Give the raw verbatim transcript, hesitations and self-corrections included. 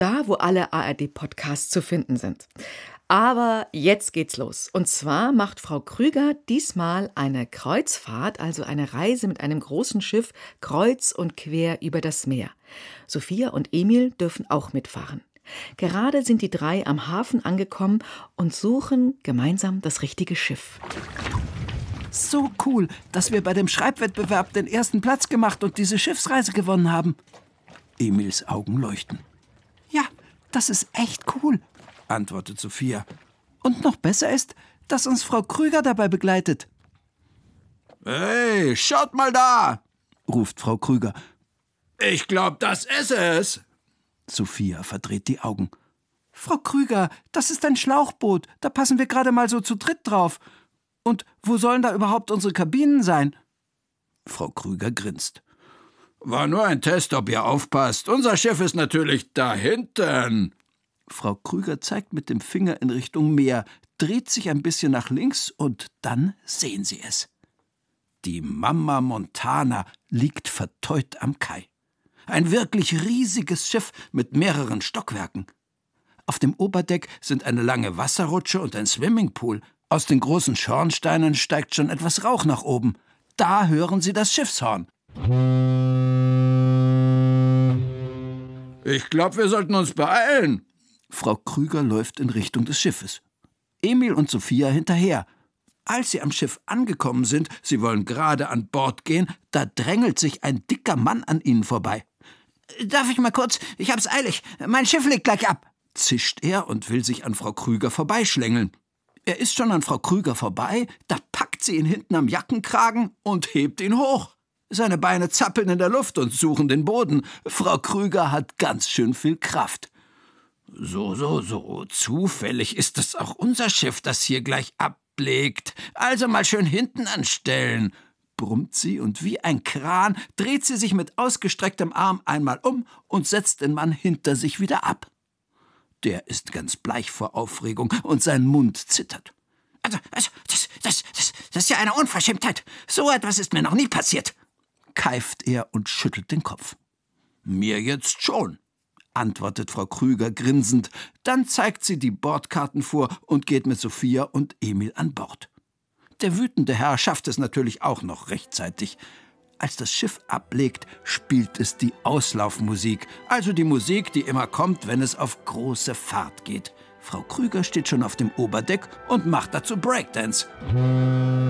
Da, wo alle A R D-Podcasts zu finden sind. Aber jetzt geht's los. Und zwar macht Frau Krüger diesmal eine Kreuzfahrt, also eine Reise mit einem großen Schiff kreuz und quer über das Meer. Sophia und Emil dürfen auch mitfahren. Gerade sind die drei am Hafen angekommen und suchen gemeinsam das richtige Schiff. So cool, dass wir bei dem Schreibwettbewerb den ersten Platz gemacht und diese Schiffsreise gewonnen haben. Emils Augen leuchten. Ja, das ist echt cool, antwortet Sophia. Und noch besser ist, dass uns Frau Krüger dabei begleitet. Hey, schaut mal da, ruft Frau Krüger. Ich glaube, das ist es. Sophia verdreht die Augen. Frau Krüger, das ist ein Schlauchboot. Da passen wir gerade mal so zu dritt drauf. Und wo sollen da überhaupt unsere Kabinen sein? Frau Krüger grinst. War nur ein Test, ob ihr aufpasst. Unser Schiff ist natürlich da hinten. Frau Krüger zeigt mit dem Finger in Richtung Meer, dreht sich ein bisschen nach links und dann sehen sie es. Die Mama Montana liegt verteut am Kai. Ein wirklich riesiges Schiff mit mehreren Stockwerken. Auf dem Oberdeck sind eine lange Wasserrutsche und ein Swimmingpool. Aus den großen Schornsteinen steigt schon etwas Rauch nach oben. Da hören sie das Schiffshorn. Ich glaube, wir sollten uns beeilen. Frau Krüger läuft in Richtung des Schiffes. Emil und Sophia hinterher. Als sie am Schiff angekommen sind, sie wollen gerade an Bord gehen, da drängelt sich ein dicker Mann an ihnen vorbei. »Darf ich mal kurz? Ich hab's eilig. Mein Schiff legt gleich ab«, zischt er und will sich an Frau Krüger vorbeischlängeln. Er ist schon an Frau Krüger vorbei, da packt sie ihn hinten am Jackenkragen und hebt ihn hoch. Seine Beine zappeln in der Luft und suchen den Boden. Frau Krüger hat ganz schön viel Kraft. »So, so, so, zufällig ist es auch unser Schiff, das hier gleich ablegt. Also mal schön hinten anstellen«, brummt sie, und wie ein Kran dreht sie sich mit ausgestrecktem Arm einmal um und setzt den Mann hinter sich wieder ab. Der ist ganz bleich vor Aufregung und sein Mund zittert. Also, also das, das, das, das ist ja eine Unverschämtheit. So etwas ist mir noch nie passiert«, keift er und schüttelt den Kopf. »Mir jetzt schon«, antwortet Frau Krüger grinsend. Dann zeigt sie die Bordkarten vor und geht mit Sophia und Emil an Bord. Der wütende Herr schafft es natürlich auch noch rechtzeitig. Als das Schiff ablegt, spielt es die Auslaufmusik, also die Musik, die immer kommt, wenn es auf große Fahrt geht. Frau Krüger steht schon auf dem Oberdeck und macht dazu Breakdance.